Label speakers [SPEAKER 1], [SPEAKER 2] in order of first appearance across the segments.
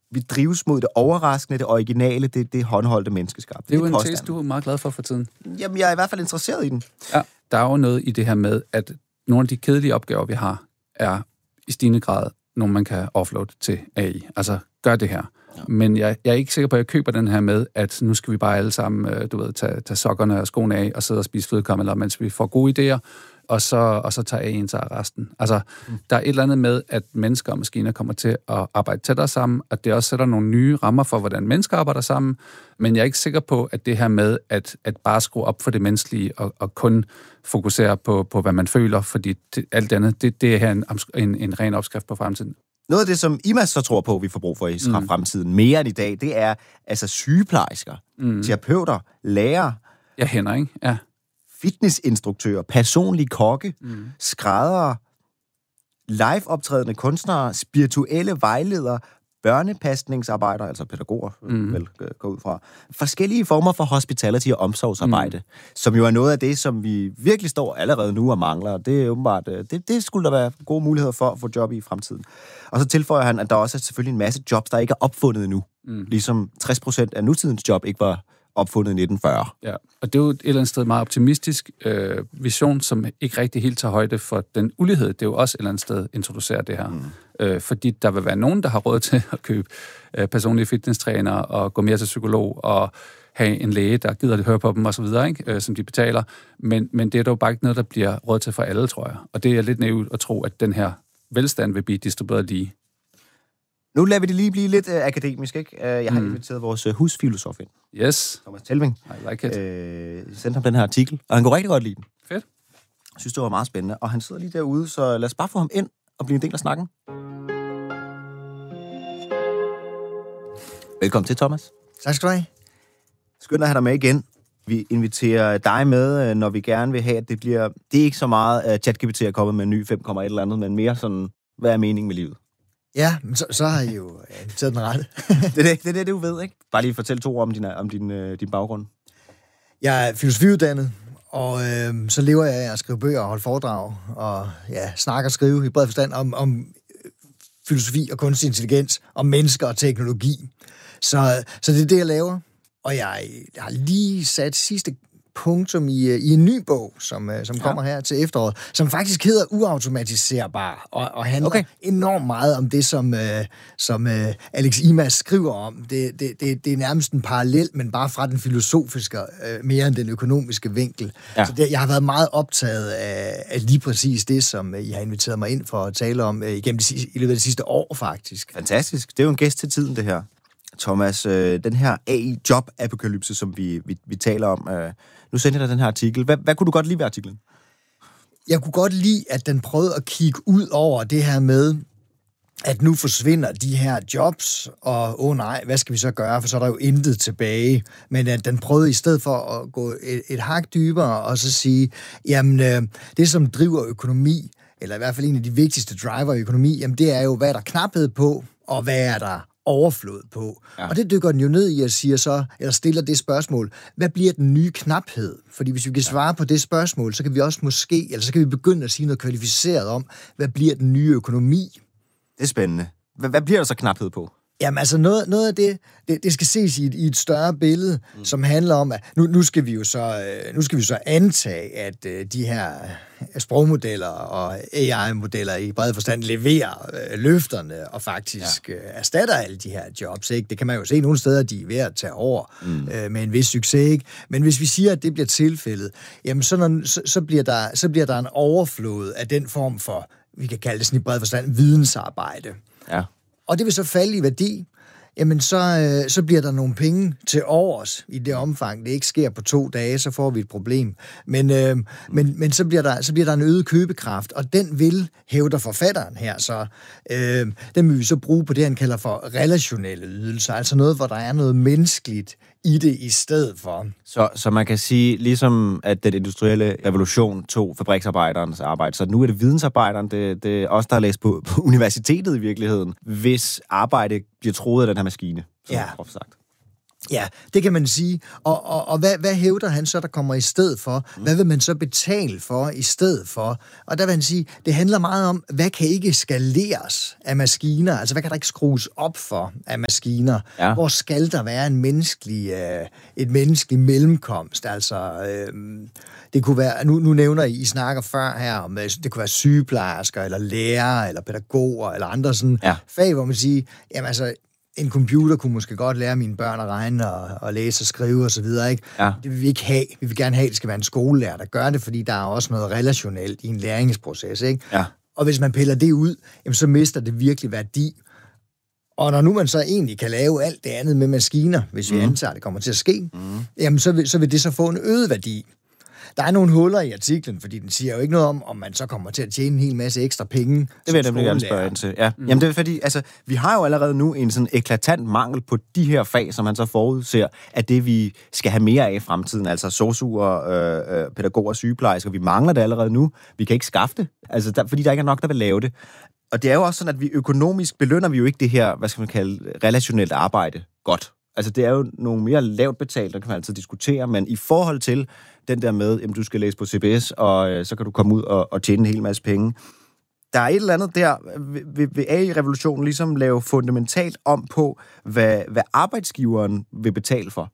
[SPEAKER 1] vi drives mod det overraskende, det originale, det håndholdte menneskeskab.
[SPEAKER 2] Det er jo en tese, du er meget glad for tiden.
[SPEAKER 1] Jamen, jeg er i hvert fald interesseret i den.
[SPEAKER 2] Ja, der er jo noget i det her med, at nogle af de kedelige opgaver, vi har, er i stigende grad nogle, man kan offloade til AI. Altså, gør det her. Ja. Men jeg er ikke sikker på, at jeg køber den her med, at nu skal vi bare alle sammen, tage sokkerne og skoene af og sidde og spise flødekarameller, mens vi får gode idéer, og så tager AI'en sig af resten. Altså, der er et eller andet med, at mennesker og maskiner kommer til at arbejde tættere sammen, og det også sætter nogle nye rammer for, hvordan mennesker arbejder sammen, men jeg er ikke sikker på, at det her med at bare skrue op for det menneskelige og kun fokusere på, hvad man føler, fordi alt andet, det er her en ren opskrift på fremtiden.
[SPEAKER 1] Noget af det, som Imas så tror på, vi får brug for i fremtiden, mere end i dag, det er altså sygeplejersker, terapeuter, lærere.
[SPEAKER 2] Ja, hænder, ikke? Ja.
[SPEAKER 1] Fitnessinstruktører, personlige kokke, skræddere, live-optrædende kunstnere, spirituelle vejledere, børnepasningsarbejdere, altså pædagoger, vel går ud fra, forskellige former for hospitality og omsorgsarbejde, som jo er noget af det, som vi virkelig står allerede nu og mangler. Det er åbenbart, det skulle der være gode muligheder for at få job i fremtiden. Og så tilføjer han, at der også er selvfølgelig en masse jobs, der ikke er opfundet endnu. Ligesom 60% af nutidens job ikke var opfundet i 1940.
[SPEAKER 2] Ja, og det er jo et eller andet sted meget optimistisk vision, som ikke rigtig helt tager højde for den ulighed. Det er jo også et eller andet sted introducerer det her. Fordi der vil være nogen, der har råd til at købe personlige fitnesstræner og gå mere til psykolog og have en læge, der gider at høre på dem osv., som de betaler. Men det er dog bare ikke noget, der bliver råd til for alle, tror jeg. Og det er lidt naivt at tro, at den her velstand vil blive distribueret lige.
[SPEAKER 1] Nu lader vi det lige blive lidt akademisk, ikke? Jeg har inviteret vores husfilosof ind.
[SPEAKER 2] Yes.
[SPEAKER 1] Thomas Telving.
[SPEAKER 2] I like it.
[SPEAKER 1] Sendte ham den her artikel, og han kunne rigtig godt lide den.
[SPEAKER 2] Fedt.
[SPEAKER 1] Jeg synes, det var meget spændende. Og han sidder lige derude, så lad os bare få ham ind og blive en del af snakken. Velkommen til, Thomas.
[SPEAKER 3] Tak skal du have.
[SPEAKER 1] Skønt at have dig med igen. Vi inviterer dig med, når vi gerne vil have, at det bliver... Det er ikke så meget, at ChatGPT er kommet med en ny 5,1 eller andet, men mere sådan, hvad er meningen med livet?
[SPEAKER 3] Ja, men så har I jo inviteret den rette.
[SPEAKER 1] det er det, du ved, ikke? Bare lige fortæl 2 ord om din baggrund.
[SPEAKER 3] Jeg er filosofiuddannet, og så lever jeg af at skrive bøger og holde foredrag, og snakke og skrive i bred forstand om filosofi og kunstig intelligens, om mennesker og teknologi. Så det er det, jeg laver. Og jeg har lige sat sidste punktum i en ny bog, som kommer her til efteråret, som faktisk hedder Uautomatiserbar, og handler enormt meget om det, som Alex Imas skriver om. Det er nærmest en parallel, men bare fra den filosofiske, mere end den økonomiske vinkel. Ja. Så jeg har været meget optaget af lige præcis det, som I har inviteret mig ind for at tale om i løbet af det sidste år, faktisk.
[SPEAKER 1] Fantastisk. Det er jo en gæst til tiden, det her. Thomas, den her AI-job-apokalypse, som vi taler om, nu sender jeg dig den her artikel. Hvad kunne du godt lide ved artiklen?
[SPEAKER 3] Jeg kunne godt lide, at den prøvede at kigge ud over det her med, at nu forsvinder de her jobs, og nej, hvad skal vi så gøre, for så er der jo intet tilbage. Men at den prøvede i stedet for at gå et hak dybere, og så sige, jamen, det som driver økonomi, eller i hvert fald en af de vigtigste driver i økonomi, jamen det er jo, hvad er der knaphed på, og hvad er der overflod på. Ja. Og det dykker den jo ned i at sige så, eller stiller det spørgsmål, hvad bliver den nye knaphed? Fordi hvis vi kan svare på det spørgsmål, så kan vi også måske, eller så kan vi begynde at sige noget kvalificeret om, hvad bliver den nye økonomi?
[SPEAKER 1] Det er spændende. Hvad bliver der så knaphed på?
[SPEAKER 3] Jamen altså noget af det skal ses i et større billede, som handler om, at nu skal vi jo så antage, at de her sprogmodeller og AI-modeller i bred forstand leverer løfterne og faktisk erstatter alle de her jobs. Ikke? Det kan man jo se nogle steder, de er ved at tage over med en vis succes. Ikke? Men hvis vi siger, at det bliver tilfældet, jamen så bliver der en overflod af den form for, vi kan kalde det sådan i bred forstand, vidensarbejde. Ja. Og det vil så falde i værdi, jamen så bliver der nogle penge til overs i det omfang. Det ikke sker på 2 dage, så får vi et problem. Men så bliver der en øget købekraft, og den vil, hævder forfatteren her, så den vil vi så bruge på det, han kalder for relationelle ydelser, altså noget, hvor der er noget menneskeligt i det i stedet for.
[SPEAKER 1] Så man kan sige, ligesom at den industrielle revolution tog fabriksarbejderens arbejde, så nu er det vidensarbejderen, det er os, der har læst på universitetet i virkeligheden, hvis arbejde bliver troet af den her maskine, som sagt.
[SPEAKER 3] Ja, det kan man sige. Og hvad hævder han så, der kommer i stedet for? Hvad vil man så betale for i stedet for? Og der vil han sige, det handler meget om, hvad kan ikke skaleres af maskiner? Altså, hvad kan der ikke skrues op for af maskiner? Ja. Hvor skal der være et menneskelig mellemkomst? Altså, det kunne være, nu nævner I snakker før her om, det kunne være sygeplejersker, eller lærere, eller pædagoger, eller andre sådan fag, hvor man siger, jamen altså, en computer kunne måske godt lære mine børn at regne og læse og skrive og så videre, ikke? Ja. Det vil vi ikke have. Vi vil gerne have, at det skal være en skolelærer, der gør det, fordi der er også noget relationelt i en læringsproces, ikke? Ja. Og hvis man piller det ud, jamen, så mister det virkelig værdi. Og når nu man så egentlig kan lave alt det andet med maskiner, hvis vi antager, det kommer til at ske, jamen så vil det så få en øget værdi. Der er nogle huller i artiklen, fordi den siger jo ikke noget om man så kommer til at tjene en hel masse ekstra penge.
[SPEAKER 1] Det vil jeg nemlig gerne spørge ind til. Ja. Jamen det er fordi, altså, vi har jo allerede nu en sådan eklatant mangel på de her fag, som man så forudser, at det vi skal have mere af i fremtiden, altså sosu'er, pædagoger, sygeplejersker. Vi mangler det allerede nu. Vi kan ikke skaffe det, altså, fordi der ikke er nok, der vil lave det. Og det er jo også sådan, at vi økonomisk belønner vi jo ikke det her, hvad skal man kalde, relationelt arbejde godt. Altså, det er jo nogle mere lavt betalt, der kan man altid diskutere, men i forhold til den der med, at du skal læse på CBS, og så kan du komme ud og tjene en hel masse penge. Der er et eller andet der, vil AI-revolutionen ligesom lave fundamentalt om på, hvad arbejdsgiveren vil betale for?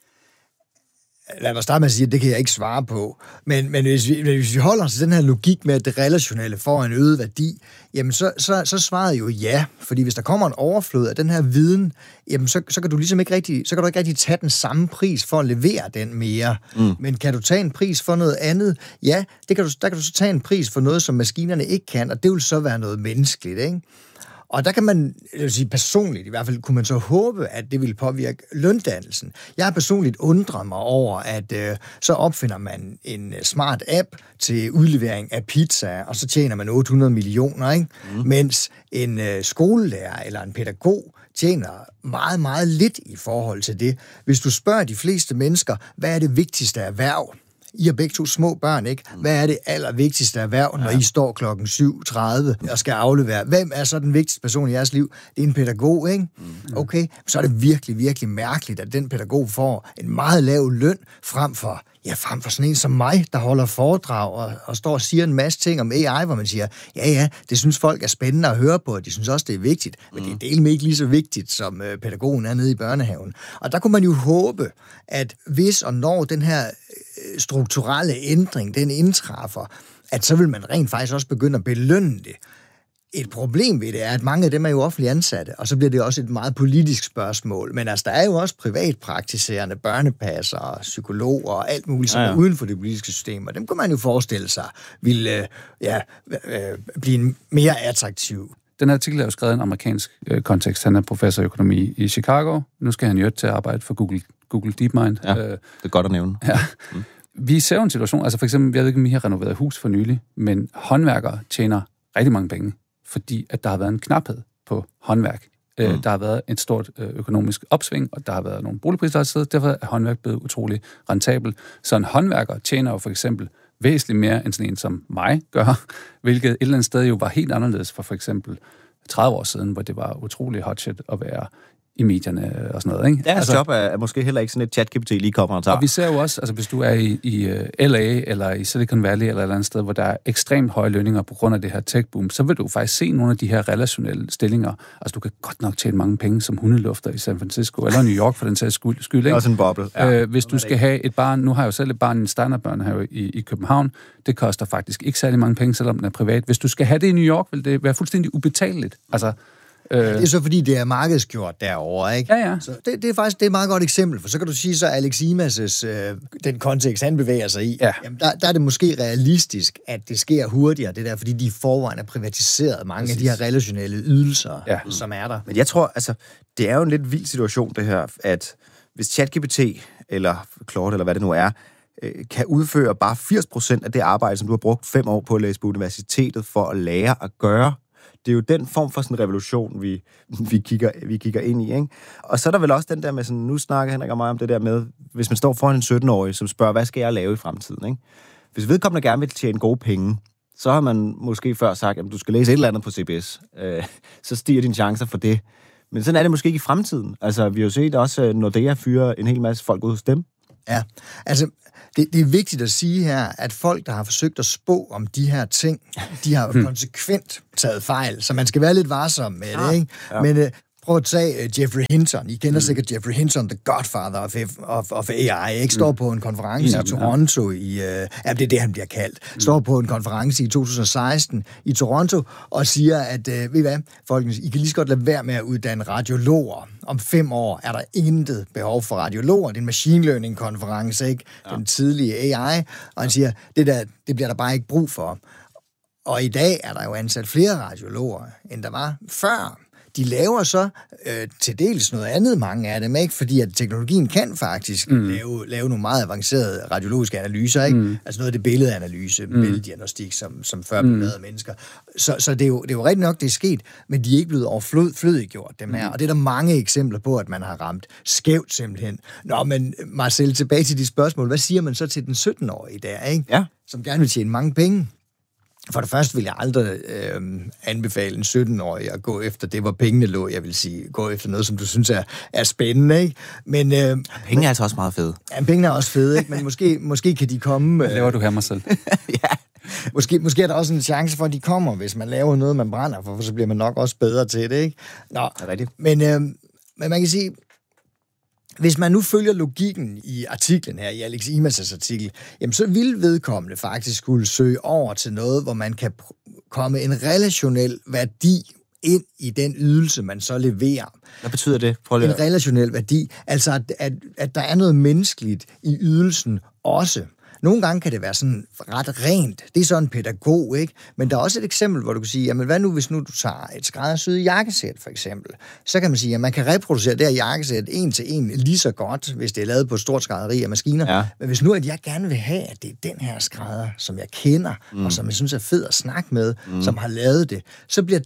[SPEAKER 3] Lad mig starte med at sige, at det kan jeg ikke svare på. Men hvis vi holder os til den her logik med, at det relationelle får en øget værdi, jamen så svaret jo ja. Fordi hvis der kommer en overflod af den her viden, jamen så kan du ligesom ikke rigtig tage den samme pris for at levere den mere. Men kan du tage en pris for noget andet? Ja, der kan du så tage en pris for noget, som maskinerne ikke kan, og det vil så være noget menneskeligt, ikke? Og der kan man, jeg vil sige personligt, i hvert fald kunne man så håbe, at det vil påvirke løndannelsen. Jeg har personligt undret mig over, at så opfinder man en smart app til udlevering af pizza, og så tjener man 800 millioner, ikke? Mens en skolelærer eller en pædagog tjener meget, meget lidt i forhold til det. Hvis du spørger de fleste mennesker, hvad er det vigtigste erhverv? I har begge to små børn, ikke? Hvad er det allervigtigste erhverv, når I står klokken 7:30 og skal aflevere? Hvem er så den vigtigste person i jeres liv? Det er en pædagog, ikke? Okay, så er det virkelig, virkelig mærkeligt, at den pædagog får en meget lav løn frem for sådan en som mig, der holder foredrag og står og siger en masse ting om AI, hvor man siger, ja, det synes folk er spændende at høre på, og de synes også, det er vigtigt, men det er delt med ikke lige så vigtigt, som pædagogen er nede i børnehaven. Og der kunne man jo håbe, at hvis og når den her strukturelle ændring, den indtræffer, at så vil man rent faktisk også begynde at belønne det. Et problem ved det er, at mange af dem er jo offentligt ansatte, og så bliver det også et meget politisk spørgsmål. Men altså, der er jo også privatpraktiserende børnepassere, psykologer og alt muligt, som er uden for det politiske system, og dem kunne man jo forestille sig ville blive mere attraktiv.
[SPEAKER 2] Den her artikel er jo skrevet i en amerikansk kontekst. Han er professor i økonomi i Chicago. Nu skal han jo til at arbejde for Google DeepMind.
[SPEAKER 1] Ja, det er godt at nævne.
[SPEAKER 2] Ja. Vi ser jo en situation, altså for eksempel, jeg ved ikke, om I har renoveret hus for nylig, men håndværkere tjener rigtig mange penge, fordi at der har været en knaphed på håndværk. Der har været et stort økonomisk opsving, og der har været nogle boligpriser, der har siddet. Derfor er håndværk blevet utrolig rentabel. Så en håndværker tjener jo for eksempel væsentligt mere end sådan en som mig gør, hvilket et eller andet sted jo var helt anderledes for eksempel 30 år siden, hvor det var utrolig hot shit at være i medierne og sådan noget, ikke?
[SPEAKER 1] Deres job er måske heller ikke sådan et ChatGPT lige kommer og tager.
[SPEAKER 2] Og vi ser jo også, altså hvis du er i LA eller i Silicon Valley eller et eller andet sted, hvor der er ekstremt høje lønninger på grund af det her tech-boom, så vil du faktisk se nogle af de her relationelle stillinger. Altså du kan godt nok tjene mange penge som hundelufter i San Francisco eller New York for den sags skyld, ikke?
[SPEAKER 1] Også en boble.
[SPEAKER 2] Ja. Hvis du skal have et barn, nu har jeg jo selv et barn i en Steiner-børnehave i København, det koster faktisk ikke særlig mange penge, selvom den er privat. Hvis du skal have det i New York, vil det være fuldstændig ubetaleligt. Altså
[SPEAKER 3] det er så fordi, det er markedsgjort derovre, ikke?
[SPEAKER 2] Ja.
[SPEAKER 3] Så det er faktisk et meget godt eksempel, for så kan du sige, så Alex Imas' den kontekst, han bevæger sig i, jamen, der er det måske realistisk, at det sker hurtigere, det der, fordi de i forvejen er privatiseret mange af de her relationelle ydelser, som er der.
[SPEAKER 1] Men jeg tror, altså, det er jo en lidt vild situation, det her, at hvis ChatGPT, eller Claude, eller hvad det nu er, kan udføre bare 80% af det arbejde, som du har brugt 5 år på at læse på universitetet for at lære at gøre. Det er jo den form for sådan en revolution, vi kigger ind i, ikke? Og så er der vel også den der med sådan, nu snakker Henrik og mig om det der med, hvis man står foran en 17-årig, som spørger, hvad skal jeg lave i fremtiden, ikke? Hvis vedkommende gerne vil tjene gode penge, så har man måske før sagt, at du skal læse et eller andet på CBS. Så stiger dine chancer for det. Men sådan er det måske ikke i fremtiden. Altså, vi har jo set også Nordea fyre en hel masse folk ud hos dem.
[SPEAKER 3] Ja, altså, det er vigtigt at sige her, at folk, der har forsøgt at spå om de her ting, de har konsekvent taget fejl, så man skal være lidt varsom med det, ikke? Ja. Men prøv at tage Jeffrey Hinton. I kender sikkert Jeffrey Hinton, the godfather of AI, ikke? Står på en konference i Toronto det er det, han bliver kaldt. Står på en konference i 2016 i Toronto og siger, at ved I hvad, folkens, I kan lige så godt lade være med at uddanne radiologer. Om 5 år er der intet behov for radiologer. Det er en machine learning-konference, ikke? Den tidlige AI. Og han siger, det bliver der bare ikke brug for. Og i dag er der jo ansat flere radiologer, end der var før. De laver så til dels noget andet, mange af dem, ikke? Fordi at teknologien kan faktisk lave nogle meget avancerede radiologiske analyser, ikke? Altså noget af det billedanalyse, billeddiagnostik, som før blev lavet af mennesker. Så det er jo rigtig nok, det er sket, men de er ikke blevet overflødiggjort, dem her. Og det er der mange eksempler på, at man har ramt skævt simpelthen. Nå, men Marcel, tilbage til de spørgsmål. Hvad siger man så til den 17-årige der, ikke? Ja. Som gerne vil tjene mange penge? For det første vil jeg aldrig anbefale en 17-årig at gå efter det, hvor pengene lå. Jeg vil sige, gå efter noget, som du synes er spændende, ikke? Men
[SPEAKER 1] penge er altså også meget fede.
[SPEAKER 3] Ja, penge er også fede, ikke? Men måske kan de komme...
[SPEAKER 2] Hvad laver du her, Marcel?
[SPEAKER 3] Ja. Måske er der også en chance for, at de kommer, hvis man laver noget, man brænder for så bliver man nok også bedre til det, ikke? Nå,
[SPEAKER 1] det er rigtigt.
[SPEAKER 3] Men man kan sige... Hvis man nu følger logikken i artiklen her, i Alex Imas' artikel, jamen så vil vedkommende faktisk skulle søge over til noget, hvor man kan komme en relationel værdi ind i den ydelse, man så leverer.
[SPEAKER 1] Hvad betyder det?
[SPEAKER 3] En relationel værdi. Altså, at der er noget menneskeligt i ydelsen også. Nogle gange kan det være sådan ret rent. Det er sådan en pædagog, ikke? Men der er også et eksempel, hvor du kan sige, jamen hvad nu, hvis nu du tager et skræddersyet jakkesæt, for eksempel. Så kan man sige, at man kan reproducere det her jakkesæt 1 til 1 lige så godt, hvis det er lavet på et stort skrædderi af maskiner. Ja. Men hvis nu, at jeg gerne vil have, at det er den her skrædder, som jeg kender, og som jeg synes er fed at snakke med, som har lavet det, så bliver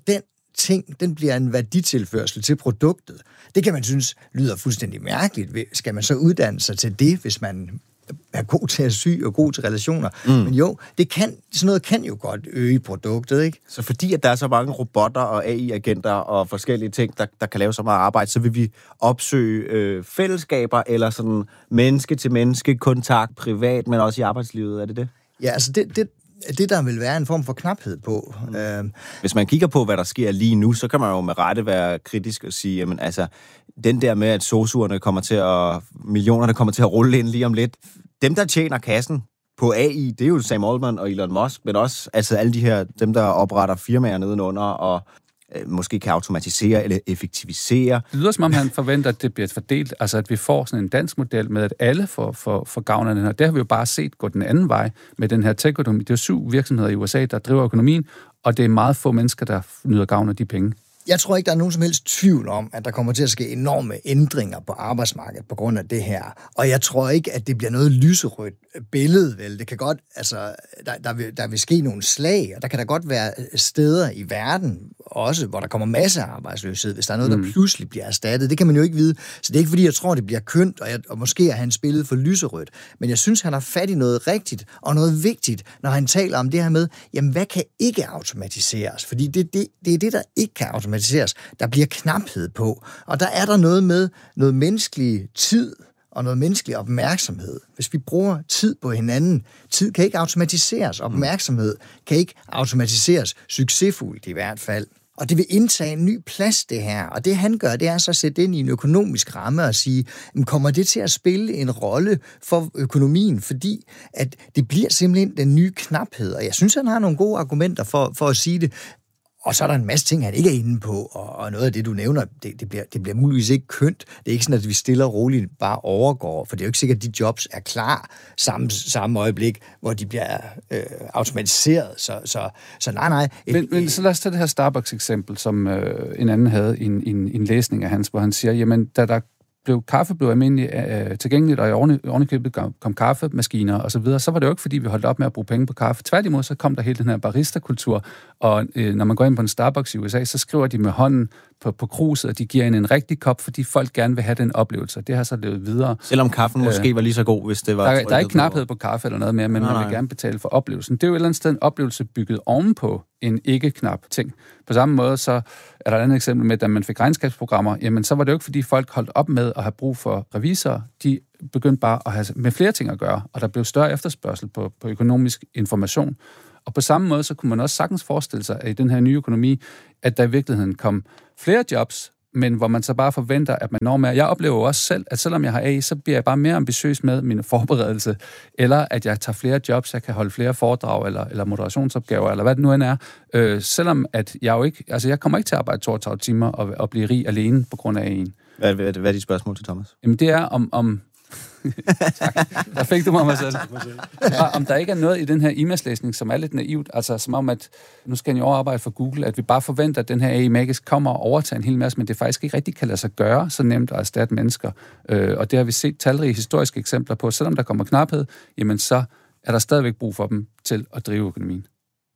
[SPEAKER 3] den bliver en værditilførsel til produktet. Det kan man synes lyder fuldstændig mærkeligt. Skal man så uddanne sig til det, hvis man er god til at sy og god til relationer? Men jo, sådan noget kan jo godt øge produktet, ikke?
[SPEAKER 1] Så fordi at der er så mange robotter og AI-agenter og forskellige ting, der kan lave så meget arbejde, så vil vi opsøge fællesskaber eller sådan menneske-til-menneske kontakt privat, men også i arbejdslivet, er det det?
[SPEAKER 3] Ja, altså det der vil være en form for knaphed på.
[SPEAKER 1] Hvis man kigger på, hvad der sker lige nu, så kan man jo med rette være kritisk og sige, jamen altså, den der med, at sosuerne millionerne kommer til at rulle ind lige om lidt, dem der tjener kassen på AI, det er jo Sam Altman og Elon Musk, men også altså alle de her, dem der opretter firmaer nedenunder og måske kan automatisere eller effektivisere.
[SPEAKER 2] Det lyder som om, han forventer, at det bliver fordelt, altså at vi får sådan en dansk model med, at alle får gavn af den her. Det har vi jo bare set gå den anden vej med den her tech-økonomi. Det er 7 virksomheder i USA, der driver økonomien, og det er meget få mennesker, der nyder gavn af de penge.
[SPEAKER 3] Jeg tror ikke, der er nogen som helst tvivl om, at der kommer til at ske enorme ændringer på arbejdsmarkedet på grund af det her. Og jeg tror ikke, at det bliver noget lyserødt billede, vel. Det kan godt, altså, der vil ske nogle slag, og der kan der godt være steder i verden også, hvor der kommer masser af arbejdsløshed, hvis der er noget, der pludselig bliver erstattet. Det kan man jo ikke vide. Så det er ikke, fordi jeg tror, det bliver kønt, og måske er han spillet for lyserødt. Men jeg synes, han har fat i noget rigtigt og noget vigtigt, når han taler om det her med, jamen, hvad kan ikke automatiseres? Fordi det er det, der ikke kan automatiseres. Der bliver knaphed på, og der er der noget med noget menneskelig tid og noget menneskelig opmærksomhed. Hvis vi bruger tid på hinanden, tid kan ikke automatiseres, opmærksomhed kan ikke automatiseres, succesfuldt i hvert fald. Og det vil indtage en ny plads, det her. Og det han gør, det er så at sætte ind i en økonomisk ramme og sige, kommer det til at spille en rolle for økonomien? Fordi at det bliver simpelthen den nye knaphed. Og jeg synes, han har nogle gode argumenter for at sige det. Og så er der en masse ting, han ikke er inde på, og noget af det, du nævner, det bliver muligvis ikke kønt. Det er ikke sådan, at vi stille og roligt bare overgår, for det er jo ikke sikkert, at de jobs er klar samme øjeblik, hvor de bliver automatiseret. Så nej.
[SPEAKER 2] Men så lad os tage det her Starbucks-eksempel, som en anden havde i en læsning af hans, hvor han siger, jamen, kaffe blev almindeligt tilgængeligt, og i ovenikøbet kom kaffemaskiner og så videre, så var det jo ikke, fordi vi holdt op med at bruge penge på kaffe. Tværtimod, så kom der hele den her barista-kultur, og når man går ind på en Starbucks i USA, så skriver de med hånden på kruset, og de giver en rigtig kop, fordi folk gerne vil have den oplevelse. Det har så levet videre.
[SPEAKER 1] Selvom kaffen måske var lige så god, hvis det var...
[SPEAKER 2] Der er ikke knaphed på kaffe eller noget mere, men man vil gerne betale for oplevelsen. Det er jo et eller andet sted en oplevelse bygget ovenpå en ikke-knap ting. På samme måde så er der et andet eksempel med, at da man fik regnskabsprogrammer, jamen så var det jo ikke, fordi folk holdt op med at have brug for revisorer. De begyndte bare at have med flere ting at gøre, og der blev større efterspørgsel på økonomisk information. Og på samme måde, så kunne man også sagtens forestille sig, at i den her nye økonomi, at der i virkeligheden kom flere jobs, men hvor man så bare forventer, at man når mere. Jeg oplever jo også selv, at selvom jeg har AI, så bliver jeg bare mere ambitiøs med min forberedelse, eller at jeg tager flere jobs, jeg kan holde flere foredrag, eller moderationsopgaver, eller hvad det nu end er. Selvom at jeg jo ikke, altså jeg kommer ikke til at arbejde 32 timer og blive rig alene på grund af AI'en.
[SPEAKER 1] Hvad er dit spørgsmål til Thomas?
[SPEAKER 2] Jamen det er om tak. Der fik du mig selv. Om der ikke er noget i den her e-mailslæsning, som er lidt naivt, altså som om, at nu skal jeg jo arbejde for Google, at vi bare forventer, at den her AI magisk kommer og overtager en hel masse, men det faktisk ikke rigtig kan lade sig gøre så nemt at erstatte mennesker. Og det har vi set talrige historiske eksempler på. Selvom der kommer knaphed, jamen så er der stadigvæk brug for dem til at drive økonomien.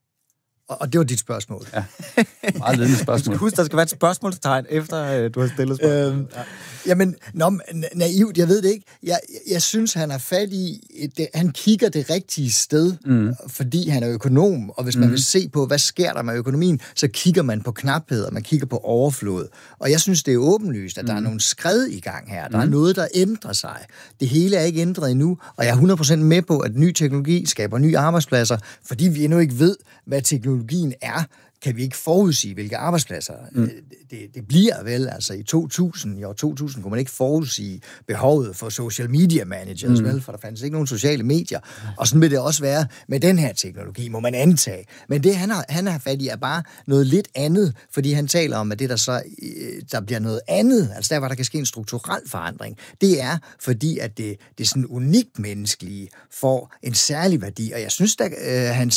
[SPEAKER 3] Og det var dit spørgsmål.
[SPEAKER 2] Ja, meget ledende spørgsmål.
[SPEAKER 1] Husk, der skal være et spørgsmålstegn, efter du har stillet spørgsmål.
[SPEAKER 3] Jamen, naivt, jeg ved det ikke. Jeg synes, han har fat i... Han kigger det rigtige sted, fordi han er økonom, og hvis man vil se på, hvad sker der med økonomien, så kigger man på knaphed, og man kigger på overflod. Og jeg synes, det er åbenlyst, at der er nogle skred i gang her. Der er noget, der ændrer sig. Det hele er ikke ændret endnu, og jeg er 100% med på, at ny teknologi skaber nye arbejdspladser, fordi vi endnu ikke ved, hvad teknologien er, kan vi ikke forudsige, hvilke arbejdspladser det bliver vel. Altså i år 2000 kunne man ikke forudsige behovet for social media managers, vel, for der fandt ikke nogen sociale medier. Og sådan vil det også være med den her teknologi, må man antage. Men det, han har fat i, er bare noget lidt andet, fordi han taler om, at det der bliver noget andet, altså der, hvor der kan ske en strukturel forandring, det er, fordi at det sådan unikt menneskelige får en særlig værdi. Og jeg synes, at hans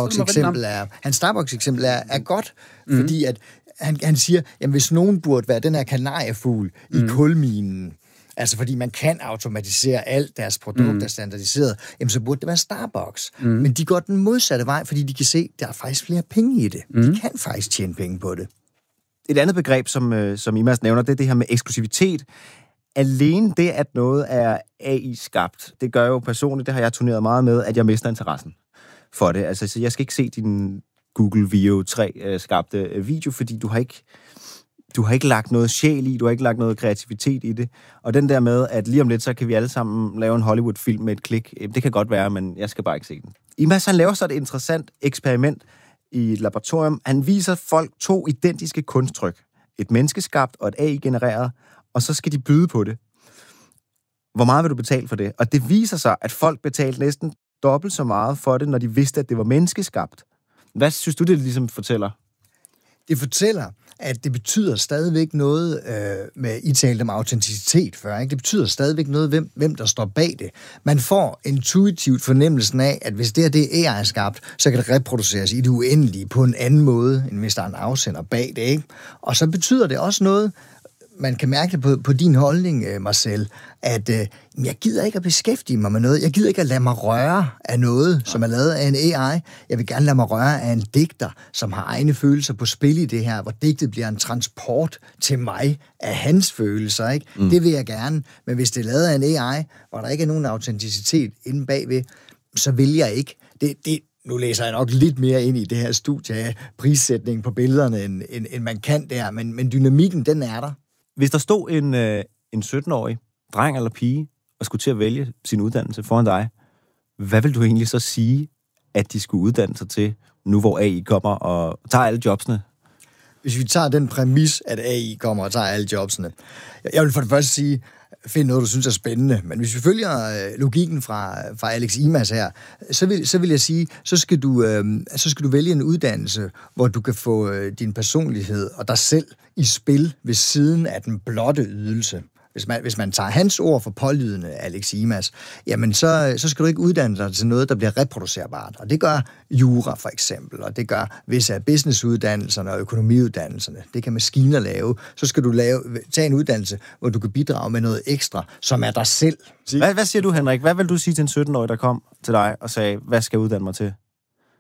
[SPEAKER 3] Starbucks-eksempel er godt, fordi at han siger, jamen hvis nogen burde være den her kanariefugl i kulminen, altså fordi man kan automatisere alt, deres produkt er standardiseret, jamen så burde det være Starbucks. Men de går den modsatte vej, fordi de kan se, at der er faktisk flere penge i det. De kan faktisk tjene penge på det.
[SPEAKER 1] Et andet begreb, som Imas nævner, det er det her med eksklusivitet. Alene det, at noget er AI-skabt, det gør jo personligt, det har jeg turneret meget med, at jeg mister interessen for det. Altså, så jeg skal ikke se din Google Veo 3 skabte video, fordi du har ikke lagt noget sjæl i, du har ikke lagt noget kreativitet i det. Og den der med, at lige om lidt, så kan vi alle sammen lave en Hollywood-film med et klik, det kan godt være, men jeg skal bare ikke se den. Imas, han laver så et interessant eksperiment i et laboratorium. Han viser folk 2 identiske kunsttryk. Et menneskeskabt og et AI-genereret, og så skal de byde på det. Hvor meget vil du betale for det? Og det viser sig, at folk betalte næsten dobbelt så meget for det, når de vidste, at det var menneskeskabt. Hvad synes du, det ligesom fortæller?
[SPEAKER 3] Det fortæller, at det betyder stadigvæk noget med, I talte om autenticitet før, ikke? Det betyder stadigvæk noget, hvem der står bag det. Man får intuitivt fornemmelsen af, at hvis det er AI-skabt, så kan det reproduceres i det uendelige på en anden måde, end hvis der er en afsender bag det, ikke? Og så betyder det også noget, man kan mærke det på din holdning, Marcel, at jeg gider ikke at beskæftige mig med noget. Jeg gider ikke at lade mig røre af noget, som er lavet af en AI. Jeg vil gerne lade mig røre af en digter, som har egne følelser på spil i det her, hvor digtet bliver en transport til mig af hans følelser, ikke? Det vil jeg gerne. Men hvis det er lavet af en AI, hvor der ikke er nogen autenticitet inde bagved, så vil jeg ikke. Nu læser jeg nok lidt mere ind i det her studie af prissætningen på billederne, end man kan der, men dynamikken, den er der.
[SPEAKER 1] Hvis der stod en 17-årig dreng eller pige og skulle til at vælge sin uddannelse foran dig, hvad vil du egentlig så sige, at de skulle uddanne sig til, nu hvor AI kommer og tager alle jobsene?
[SPEAKER 3] Hvis vi tager den præmis, at AI kommer og tager alle jobsene. Jeg vil for det første sige, find noget, du synes er spændende. Men hvis vi følger logikken fra Alex Imas her, så vil jeg sige, så skal du vælge en uddannelse, hvor du kan få din personlighed og dig selv i spil ved siden af den blotte ydelse. Hvis man tager hans ord for pålydende, Alex Imas, jamen så skal du ikke uddanne dig til noget, der bliver reproducerbart. Og det gør jura for eksempel, og det gør visse af businessuddannelserne og økonomiuddannelserne. Det kan maskiner lave. Så skal du tage en uddannelse, hvor du kan bidrage med noget ekstra, som er dig selv.
[SPEAKER 1] Hvad siger du, Henrik? Hvad vil du sige til en 17-årig, der kom til dig og sagde, hvad skal jeg uddanne mig til?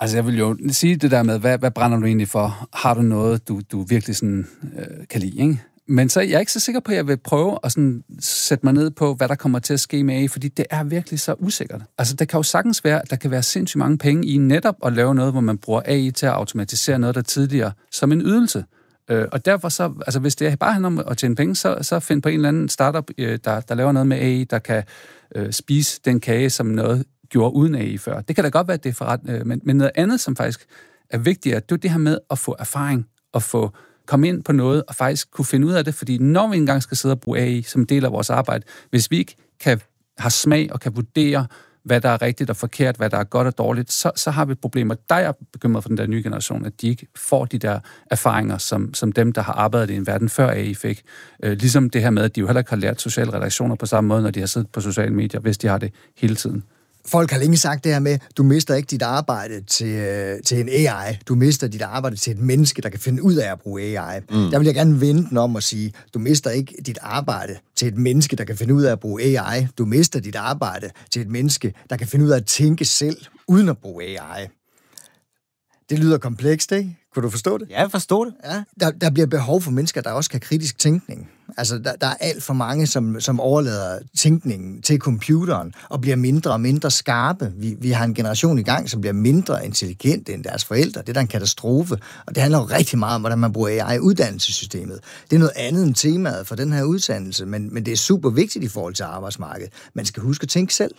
[SPEAKER 2] Altså, jeg vil jo sige det der med, hvad brænder du egentlig for? Har du noget, du virkelig sådan, kan lide, ikke? Men så jeg er ikke så sikker på, at jeg vil prøve at sådan sætte mig ned på, hvad der kommer til at ske med AI, fordi det er virkelig så usikkert. Altså, det kan jo sagtens være, at der kan være sindssygt mange penge i netop at lave noget, hvor man bruger AI til at automatisere noget, der tidligere som en ydelse. Og derfor så, altså hvis det bare handler om at tjene penge, så find på en eller anden startup, der laver noget med AI, der kan spise den kage, som noget gjorde uden AI før. Det kan da godt være, at det er forret, men noget andet, som faktisk er vigtigere, det er det her med at få erfaring og få komme ind på noget og faktisk kunne finde ud af det, fordi når vi engang skal sidde og bruge AI som del af vores arbejde, hvis vi ikke har smag og kan vurdere, hvad der er rigtigt og forkert, hvad der er godt og dårligt, så har vi problemer. Der er jeg bekymret for den der nye generation, at de ikke får de der erfaringer, som dem, der har arbejdet i en verden før AI fik. Ligesom det her med, at de jo heller ikke har lært sociale redaktioner på samme måde, når de har siddet på sociale medier, hvis de har det hele tiden.
[SPEAKER 3] Folk har længe sagt det her med, du mister ikke dit arbejde til en AI. Du mister dit arbejde til et menneske, der kan finde ud af at bruge AI. Der vil jeg gerne vende den om og sige, du mister ikke dit arbejde til et menneske, der kan finde ud af at bruge AI. Du mister dit arbejde til et menneske, der kan finde ud af at tænke selv, uden at bruge AI. Det lyder komplekst, ikke? Kunne du forstå det?
[SPEAKER 1] Ja, jeg forstår det.
[SPEAKER 3] Ja, der bliver behov for mennesker, der også kan kritisk tænkning. Altså, der er alt for mange, som overlader tænkningen til computeren og bliver mindre og mindre skarpe. Vi har en generation i gang, som bliver mindre intelligent end deres forældre. Det er da en katastrofe, og det handler jo rigtig meget om, hvordan man bruger AI i uddannelsessystemet. Det er noget andet end temaet for den her uddannelse, men det er super vigtigt i forhold til arbejdsmarkedet. Man skal huske at tænke selv.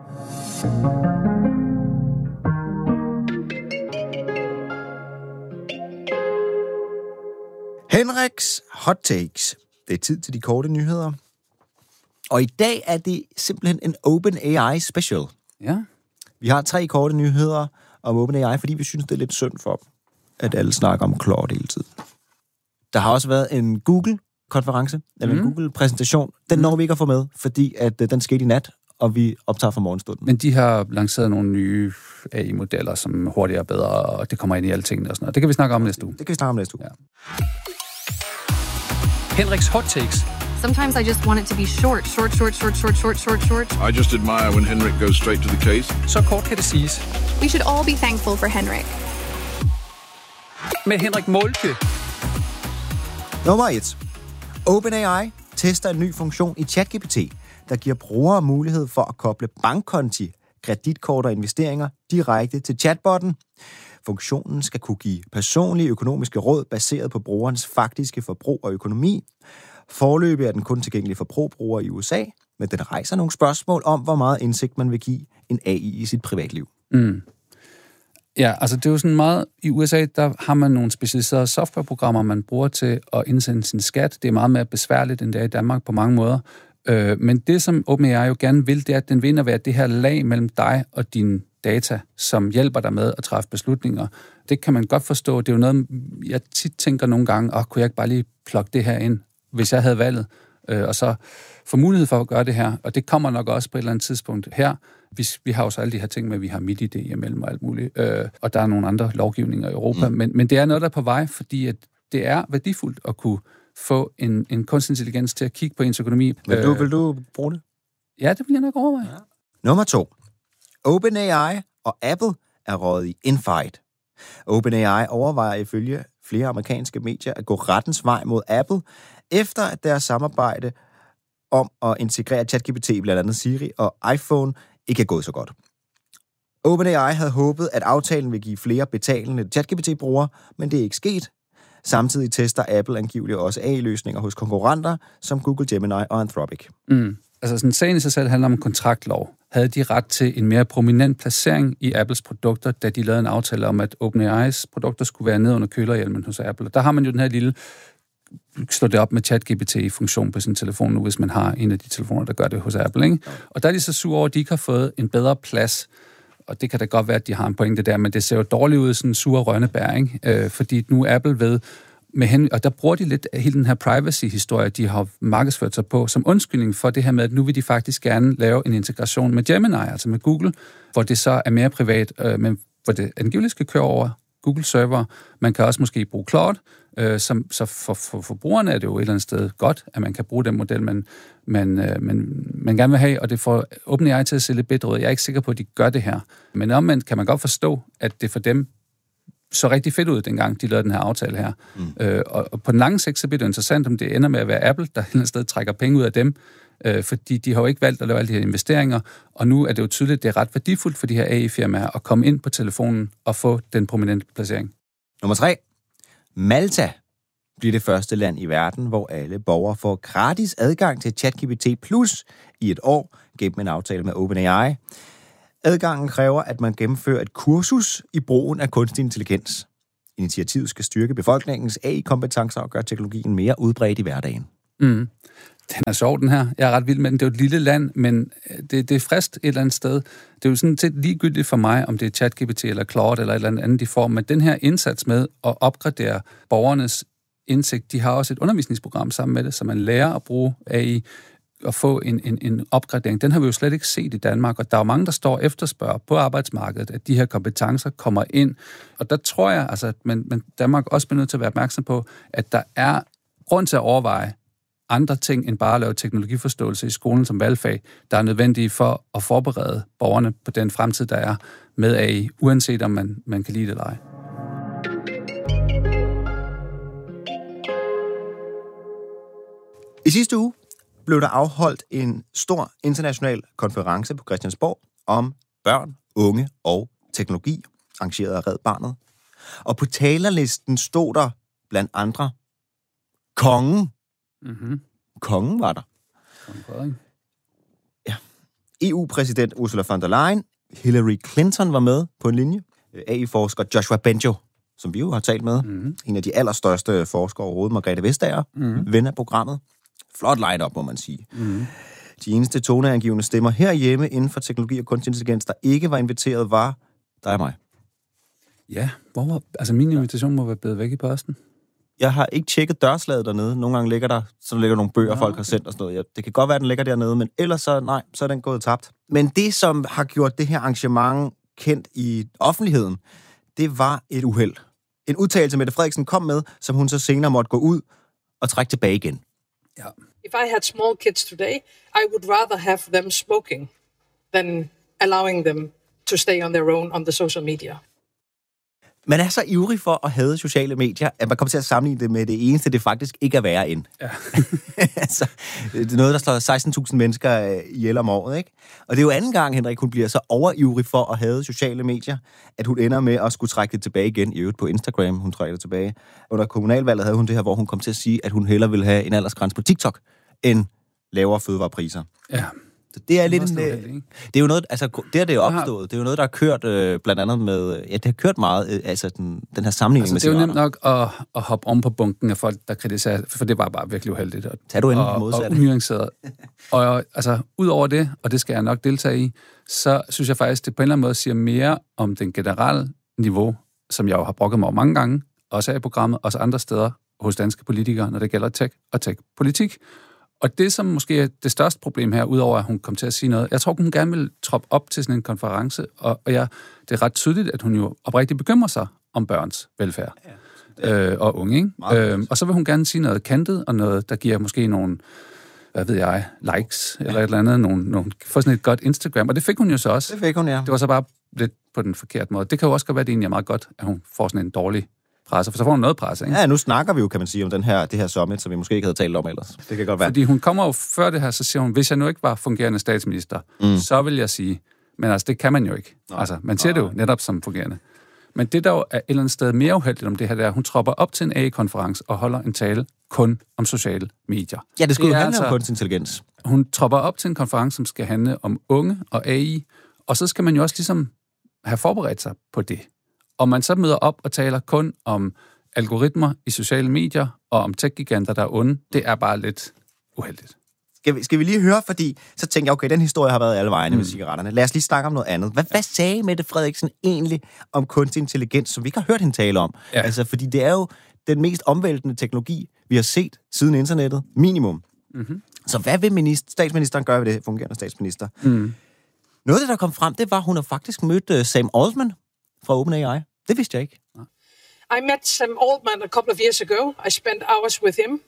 [SPEAKER 1] Henriks Hot Takes. Det er tid til de korte nyheder. Og i dag er det simpelthen en OpenAI special.
[SPEAKER 2] Ja.
[SPEAKER 1] Vi har 3 korte nyheder om OpenAI, fordi vi synes, det er lidt synd for dem, at alle snakker om Claude hele tiden. Der har også været en Google-konference, eller en Google-præsentation. Den når vi ikke at få med, fordi at den skete i nat, og vi optager fra morgenstunden.
[SPEAKER 2] Men de har lanceret nogle nye AI-modeller, som hurtigere og bedre, og det kommer ind i alle tingene og sådan noget. Det kan vi snakke om næste uge.
[SPEAKER 1] Det kan vi snakke om næste uge.
[SPEAKER 2] Ja. Henriks Hot Takes.
[SPEAKER 4] Sometimes I just want it to be short.
[SPEAKER 5] I just admire when Henrik goes straight to the case.
[SPEAKER 2] Så kort kan det siges.
[SPEAKER 4] We should all be thankful for Henrik.
[SPEAKER 2] Med Henrik Moltke.
[SPEAKER 1] Nummer 1. OpenAI tester en ny funktion i ChatGPT, der giver brugere mulighed for at koble bankkonti, kreditkort og investeringer direkte til chatbotten. Funktionen skal kunne give personlige økonomiske råd baseret på brugerens faktiske forbrug og økonomi. Foreløbig er den kun tilgængelig for pro-brugere i USA, men den rejser nogle spørgsmål om, hvor meget indsigt man vil give en AI i sit privatliv.
[SPEAKER 2] Ja, altså det er jo sådan meget... I USA, der har man nogle specialiserede softwareprogrammer, man bruger til at indsende sin skat. Det er meget mere besværligt, end det er i Danmark på mange måder. Men det, som OpenAI jo gerne vil, det er, at den vil ind og være det her lag mellem dig og dine data, som hjælper dig med at træffe beslutninger. Det kan man godt forstå. Det er jo noget, jeg tit tænker nogle gange, kunne jeg ikke bare lige plukke det her ind, hvis jeg havde valget, og så få mulighed for at gøre det her. Og det kommer nok også på et eller andet tidspunkt her. Vi har jo så alle de her ting med, at vi har MitID imellem og alt muligt, og der er nogle andre lovgivninger i Europa. Men det er noget, der er på vej, fordi at det er værdifuldt at kunne få en kunstig intelligens til at kigge på ens økonomi.
[SPEAKER 1] Vil du bruge det?
[SPEAKER 2] Ja, det vil jeg nok overveje. Ja.
[SPEAKER 1] Nummer 2. OpenAI og Apple er røget i infight. OpenAI overvejer ifølge flere amerikanske medier at gå rettens vej mod Apple, efter at deres samarbejde om at integrere ChatGPT, blandt andet Siri og iPhone, ikke er gået så godt. OpenAI havde håbet, at aftalen ville give flere betalende ChatGPT-brugere, men det er ikke sket. Samtidig tester Apple angiveligt også AI-løsninger hos konkurrenter som Google Gemini og Anthropic.
[SPEAKER 2] Altså sådan sagen i sig selv handler om kontaktlov. Havde de ret til en mere prominent placering i Apples produkter, da de lavede en aftale om, at OpenAI's produkter skulle være ned under kølerhjelmen hos Apple. Og der har man jo den her lille slå det op med ChatGPT-funktion på sin telefon nu, hvis man har en af de telefoner, der gør det hos Apple, ikke? Og der er de så sure over, at de ikke har fået en bedre plads. Og det kan da godt være, at de har en pointe der, men det ser jo dårligt ud, sådan en sure rønnebær, ikke? Fordi nu Apple ved, og der bruger de lidt af hele den her privacy-historie, de har markedsført sig på, som undskyldning for det her med, at nu vil de faktisk gerne lave en integration med Gemini, altså med Google, hvor det så er mere privat, men hvor det angiveligt skal køre over Google server. Man kan også måske bruge Claude, Så for forbrugerne er det jo et eller andet sted godt, at man kan bruge den model, man gerne vil have, og det får OpenAI til at se lidt bedre ud. Jeg er ikke sikker på, at de gør det her. Men omvendt kan man godt forstå, at det for dem så rigtig fedt ud, dengang de lavede den her aftale her. Og på den lange sigt, så bliver det interessant, om det ender med at være Apple, der et eller andet sted trækker penge ud af dem, fordi de har jo ikke valgt at lave alle de her investeringer, og nu er det jo tydeligt, at det er ret værdifuldt for de her AI-firmaer at komme ind på telefonen og få den prominente placering.
[SPEAKER 1] Nummer 3. Malta bliver det første land i verden, hvor alle borgere får gratis adgang til ChatGPT Plus i et år gennem en aftale med OpenAI. Adgangen kræver, at man gennemfører et kursus i brugen af kunstig intelligens. Initiativet skal styrke befolkningens AI-kompetencer og gøre teknologien mere udbredt i hverdagen.
[SPEAKER 2] Den er sjov, den her. Jeg er ret vild med den. Det er jo et lille land, men det er frist et eller andet sted. Det er jo sådan set ligegyldigt for mig, om det er ChatGPT eller Claude eller et eller andet, de får. Men den her indsats med at opgradere borgernes indsigt, de har også et undervisningsprogram sammen med det, så man lærer at bruge AI og få en opgradering. Den har vi jo slet ikke set i Danmark, og der er jo mange, der står og efterspørger på arbejdsmarkedet, at de her kompetencer kommer ind. Og der tror jeg, altså, at Danmark også bliver nødt til at være opmærksom på, at der er grund til at overveje andre ting end bare at lave teknologiforståelse i skolen som valgfag, der er nødvendige for at forberede borgerne på den fremtid, der er med AI, uanset om man kan lide det eller ej.
[SPEAKER 1] I sidste uge blev der afholdt en stor international konference på Christiansborg om børn, unge og teknologi, arrangeret af Red Barnet. Og på talerlisten stod der blandt andre kongen. Mm-hmm. Kongen var der. Ja. EU-præsident Ursula von der Leyen, Hillary Clinton var med på en linje. AI-forsker Joshua Bengio, som vi jo har talt med. Mm-hmm. En af de allerstørste forskere overhovedet, Margrethe Vestager, ven af programmet. Flot line-up, må man sige. Mm-hmm. De eneste toneangivende stemmer herhjemme inden for teknologi og kunstig intelligens, der ikke var inviteret, var dig og mig.
[SPEAKER 2] Ja, min invitation må være blevet væk i posten.
[SPEAKER 1] Jeg har ikke tjekket dørslaget dernede. Nogle gange ligger der nogle bøger, folk har sendt og sådan noget. Det kan godt være, at den ligger dernede, men ellers så er den gået tabt. Men det, som har gjort det her arrangement kendt i offentligheden, det var et uheld. En udtalelse, Mette Frederiksen kom med, som hun så senere måtte gå ud og trække tilbage igen.
[SPEAKER 2] Ja.
[SPEAKER 6] If I had small kids today, I would rather have them smoking than allowing them to stay on their own on the social media.
[SPEAKER 1] Man er så ivrig for at hade sociale medier, at man kommer til at sammenligne det med det eneste, det faktisk ikke er værre end. Ja. Altså, det er noget, der slår 16.000 mennesker ihjel om året, ikke? Og det er jo anden gang, Henrik, hun bliver så overivrig for at hade sociale medier, at hun ender med at skulle trække det tilbage igen, i øvrigt på Instagram, hun trækker det tilbage. Under kommunalvalget havde hun det her, hvor hun kom til at sige, at hun hellere ville have en aldersgrænse på TikTok, end lavere fødevarepriser.
[SPEAKER 2] Ja.
[SPEAKER 1] Så det er lidt det er jo noget, altså det er jo opstået. Det er jo noget, der har kørt blandt andet med, det har kørt meget, altså den her sammenligning med
[SPEAKER 2] cigaretter. Det er jo nemt nok at hoppe om på bunken af folk, der kritiserer, for det var bare virkelig uheldigt.
[SPEAKER 1] Tag du endelig modsatte.
[SPEAKER 2] Og unuanceret. Og altså, ud over det, og det skal jeg nok deltage i, så synes jeg faktisk, det på en eller anden måde siger mere om den generelle niveau, som jeg jo har brokket mig over mange gange, også her i programmet, også andre steder hos danske politikere, når det gælder tech og tech-politik. Og det, som måske er det største problem her, udover at hun kom til at sige noget, jeg tror, hun gerne vil troppe op til sådan en konference, og det er ret tydeligt, at hun jo oprigtigt bekymrer sig om børns velfærd og unge, ikke? Og så vil hun gerne sige noget kantet, og noget, der giver måske nogle, likes, eller et eller andet, for sådan et godt Instagram, og det fik hun jo så også.
[SPEAKER 1] Det fik hun, ja.
[SPEAKER 2] Det var så bare lidt på den forkerte måde. Det kan jo også godt være, at det egentlig er meget godt, at hun får sådan en dårlig presse, for så får hun noget presse, ikke?
[SPEAKER 1] Ja, nu snakker vi jo, kan man sige, om det her summit, som vi måske ikke havde talt om ellers. Det kan godt være.
[SPEAKER 2] Fordi hun kommer jo før det her, så siger hun, hvis jeg nu ikke var fungerende statsminister, så vil jeg sige, men altså, det kan man jo ikke. Altså, man siger det jo netop som fungerende. Men det, der jo er et eller andet sted mere uheldigt om det her, det er, hun tropper op til en AI-konference og holder en tale kun om sociale medier.
[SPEAKER 1] Ja, det skulle jo handle om kunstig intelligens.
[SPEAKER 2] Hun tropper op til en konference, som skal handle om unge og AI, og så skal man jo også ligesom have forberedt sig på det. Og man så møder op og taler kun om algoritmer i sociale medier og om tech-giganter, der er onde, det er bare lidt uheldigt.
[SPEAKER 1] Skal vi lige høre, fordi så tænker jeg, okay, den historie har været alle vejene med cigaretterne. Lad os lige snakke om noget andet. Hvad sagde Mette Frederiksen egentlig om kunstig intelligens, som vi ikke har hørt hende tale om? Ja. Altså, fordi det er jo den mest omvæltende teknologi, vi har set siden internettet, minimum. Mm-hmm. Så hvad vil statsministeren gøre ved det, fungerende statsminister? Noget af det, der kom frem, det var, at hun har faktisk mødt Sam Altman fra OpenAI. Det vidste jeg ikke.
[SPEAKER 6] I met Sam Altman a couple of years ago. I spent hours with him.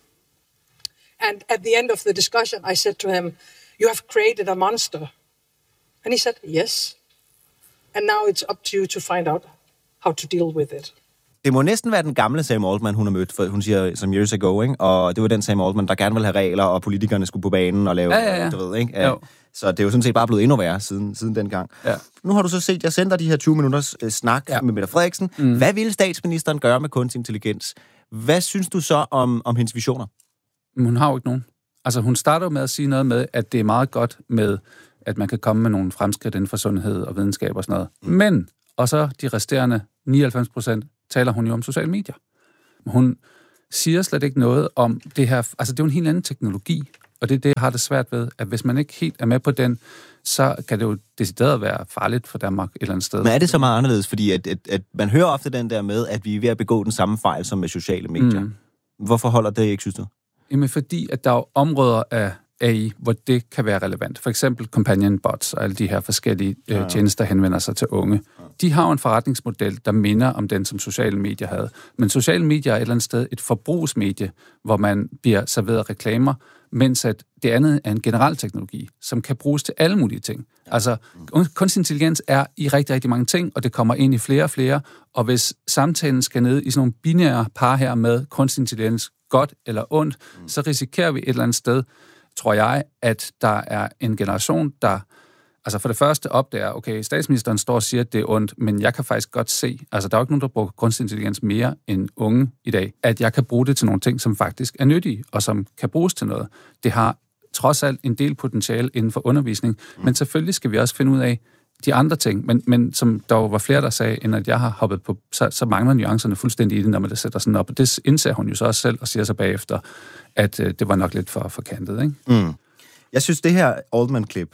[SPEAKER 6] And at the end of the discussion, I said to him, "You have created a monster." And he said, "Yes. And now it's up to you to find out how to deal with it."
[SPEAKER 1] Det må næsten være den gamle Sam Altman, hun har mødt, for hun siger some years ago, ikke? Og det var den Sam Altman, der gerne ville have regler, og politikerne skulle på banen og lave, du ved, ikke? Ja. Så det er jo sådan set bare blevet endnu værre siden dengang. Ja. Nu har du så set, jeg sender de her 20 minutters snak med Mette Frederiksen. Hvad ville statsministeren gøre med kunstig intelligens? Hvad synes du så om hendes visioner?
[SPEAKER 2] Hun har jo ikke nogen. Altså, hun starter med at sige noget med, at det er meget godt med, at man kan komme med nogle fremskridt inden for sundhed og videnskab og sådan noget. Men, og så de resterende 99% taler hun jo om sociale medier. Hun siger slet ikke noget om det her. Altså, det er jo en helt anden teknologi, og det er det, jeg har det svært ved, at hvis man ikke helt er med på den, så kan det jo decideret være farligt for Danmark et eller andet sted. Men
[SPEAKER 1] er det så meget anderledes? Fordi at man hører ofte den der med, at vi er ved at begå den samme fejl som med sociale medier. Hvorfor holder det ikke, synes du?
[SPEAKER 2] Jamen, fordi at der er områder af AI, hvor det kan være relevant. For eksempel companion bots og alle de her forskellige tjenester, der henvender sig til unge. De har jo en forretningsmodel, der minder om den, som sociale medier havde. Men sociale medier er et eller andet sted et forbrugsmedie, hvor man bliver serveret reklamer, mens at det andet er en generel teknologi, som kan bruges til alle mulige ting. Altså, kunstig intelligens er i rigtig, rigtig mange ting, og det kommer ind i flere og flere, og hvis samtalen skal ned i sådan nogle binære par her med kunstig intelligens, godt eller ondt, så risikerer vi et eller andet sted, tror jeg, at der er en generation, der altså for det første opdager, okay, statsministeren står og siger, at det er ondt, men jeg kan faktisk godt se, altså der er jo ikke nogen, der bruger kunstig intelligens mere end unge i dag, at jeg kan bruge det til nogle ting, som faktisk er nyttige, og som kan bruges til noget. Det har trods alt en del potentiale inden for undervisning, men selvfølgelig skal vi også finde ud af de andre ting, men som der var flere, der sagde, end at jeg har hoppet på, så mangler nuancerne fuldstændig i det, når man det sætter sådan op, og det indser hun jo så også selv, og siger så bagefter, at det var nok lidt for kantet, ikke?
[SPEAKER 1] Jeg synes, det her Altman-klip,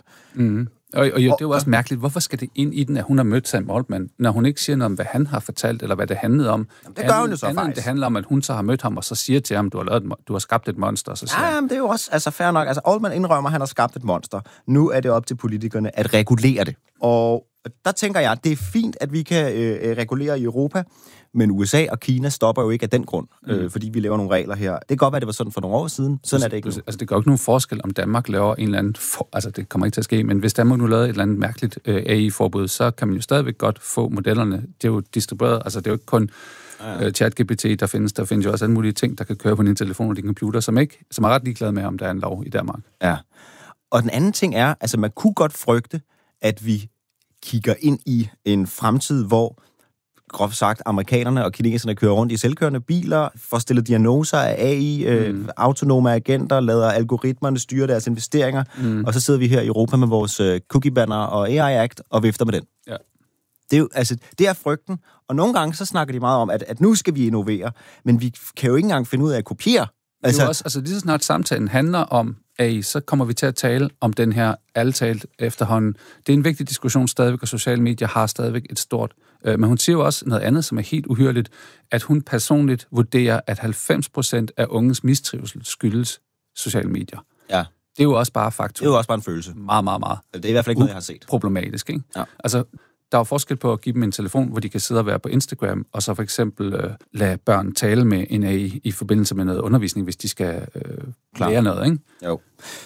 [SPEAKER 2] og det er jo også mærkeligt. Hvorfor skal det ind i den, at hun har mødt Sam Altman, når hun ikke siger noget om, hvad han har fortalt, eller hvad det handlede om?
[SPEAKER 1] Jamen, det gør hun jo så faktisk.
[SPEAKER 2] Det handler om, at hun så har mødt ham, og så siger til ham, du har skabt et monster. Så siger
[SPEAKER 1] jamen, det er jo også altså, fair nok. Altså, Altman indrømmer, at han har skabt et monster. Nu er det op til politikerne at regulere det. Og der tænker jeg, at det er fint, at vi kan regulere i Europa, men USA og Kina stopper jo ikke af den grund, fordi vi laver nogle regler her. Det kan godt være, at det var sådan for nogle år siden. Sådan er det ikke nu.
[SPEAKER 2] Altså, det gør ikke nogen forskel, om Danmark laver en eller anden... Altså, det kommer ikke til at ske, men hvis Danmark nu lavede et eller andet mærkeligt AI-forbud, så kan man jo stadigvæk godt få modellerne. Det er jo distribueret. Altså, det er jo ikke kun ChatGPT, der findes jo også alle mulige ting, der kan køre på din telefon og din computer, som er ret ligeglade med, om der er en lov i Danmark. Ja.
[SPEAKER 1] Og den anden ting er, altså man kunne godt frygte, at vi kigger ind i en fremtid, hvor groft sagt, amerikanerne og kineserne kører rundt i selvkørende biler, får stillet diagnoser af AI, autonome agenter, lader algoritmerne styre deres investeringer, og så sidder vi her i Europa med vores cookie-banner og AI Act og vifter med den. Ja. Det er jo, altså, det er frygten, og nogle gange så snakker de meget om, at nu skal vi innovere, men vi kan jo ikke engang finde ud af at kopiere.
[SPEAKER 2] Altså lige så snart samtalen handler om AI, så kommer vi til at tale om den her alletalt efterhånden. Det er en vigtig diskussion stadigvæk, og sociale medier har stadigvæk et stort. Men hun siger jo også noget andet, som er helt uhyrligt, at hun personligt vurderer, at 90% af unges mistrivsel skyldes sociale medier. Ja. Det er jo også bare faktum.
[SPEAKER 1] Det er jo også bare en følelse.
[SPEAKER 2] Meget, meget, meget.
[SPEAKER 1] Det er i hvert fald ikke noget, jeg har set.
[SPEAKER 2] Problematisk, ikke? Ja. Altså, der er jo forskel på at give dem en telefon, hvor de kan sidde og være på Instagram, og så for eksempel lade børn tale med en AI i forbindelse med noget undervisning, hvis de skal lære noget, ikke?
[SPEAKER 1] Jo.